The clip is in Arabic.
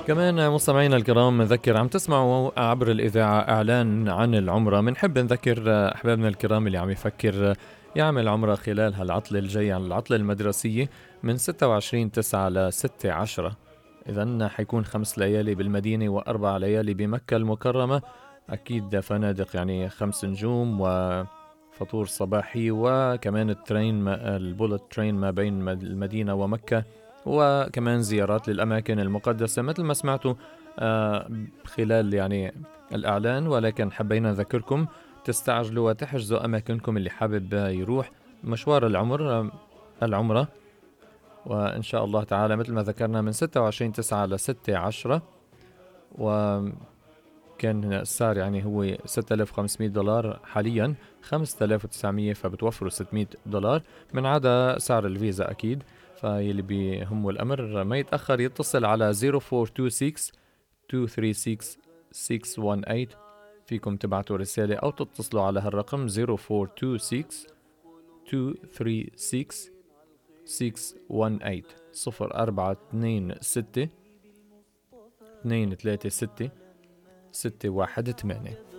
كمان مستمعينا الكرام، نذكر عم تسمعوا عبر الإذاعة إعلان عن العمرة. بنحب نذكر أحبابنا الكرام اللي عم يفكر يعمل عمرة خلال هالعطلة الجاية، عن العطلة المدرسية من 26/9 ل 6/10. إذن حيكون 5 ليالي بالمدينة و4 ليالي بمكة المكرمة. أكيد فنادق يعني 5 نجوم وفطور صباحي، وكمان الترين البولت ترين ما بين المدينة ومكة، وكمان زيارات للأماكن المقدسة مثل ما سمعتوا خلال يعني الإعلان. ولكن حبينا نذكركم تستعجلوا وتحجزوا أماكنكم اللي حابب يروح مشوار العمرة. وإن شاء الله تعالى مثل ما ذكرنا من 26/9 ل 6/10. وكان السعر يعني هو $6500 حاليا 5900، فبتوفروا $600 من عدا سعر الفيزا أكيد. فيلي بيهمه الأمر ما يتأخر، يتصل على 0426 236 618. فيكم تبعتوا رسالة أو تتصلوا على هالرقم 0426 236 618 0426 236 618.